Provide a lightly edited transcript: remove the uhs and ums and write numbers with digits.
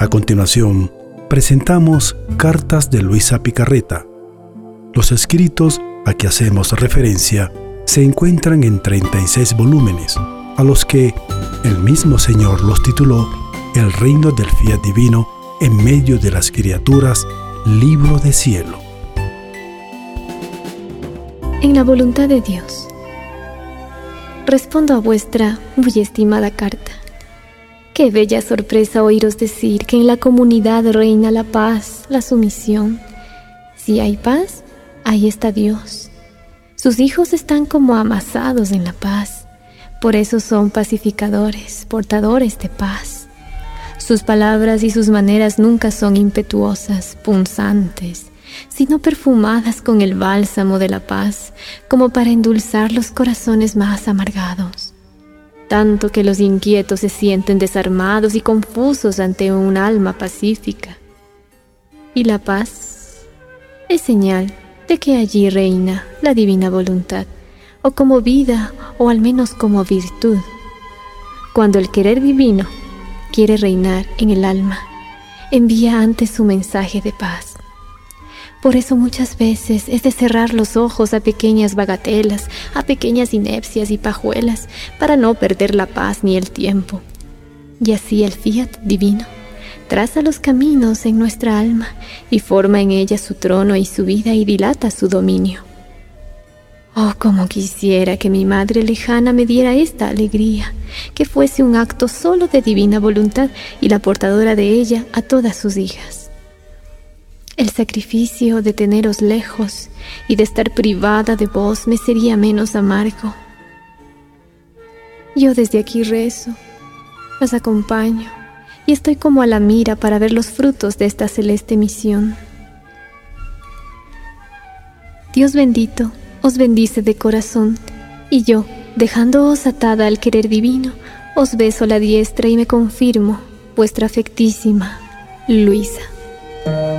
A continuación, presentamos Cartas de Luisa Picarreta. Los escritos a que hacemos referencia se encuentran en 36 volúmenes, a los que el mismo Señor los tituló El reino del fiat divino en medio de las criaturas, libro de cielo. En la voluntad de Dios. Respondo a vuestra muy estimada carta. Qué bella sorpresa oíros decir que en la comunidad reina la paz, la sumisión. Si hay paz, ahí está Dios. Sus hijos están como amasados en la paz. Por eso son pacificadores, portadores de paz. Sus palabras y sus maneras nunca son impetuosas, punzantes, sino perfumadas con el bálsamo de la paz, como para endulzar los corazones más amargados. Tanto que los inquietos se sienten desarmados y confusos ante un alma pacífica. Y la paz es señal de que allí reina la divina voluntad, o como vida, o al menos como virtud, cuando el querer divino quiere reinar en el alma, envía antes su mensaje de paz. Por eso muchas veces es de cerrar los ojos a pequeñas bagatelas, a pequeñas inepcias y pajuelas, para no perder la paz ni el tiempo. Y así el fiat divino traza los caminos en nuestra alma y forma en ella su trono y su vida y dilata su dominio. Oh, cómo quisiera que mi madre lejana me diera esta alegría, que fuese un acto solo de divina voluntad y la portadora de ella a todas sus hijas. El sacrificio de teneros lejos y de estar privada de vos me sería menos amargo. Yo desde aquí rezo, las acompaño y estoy como a la mira para ver los frutos de esta celeste misión. Dios bendito os bendice de corazón, y yo, dejándoos atada al querer divino, os beso la diestra y me confirmo vuestra afectísima Luisa.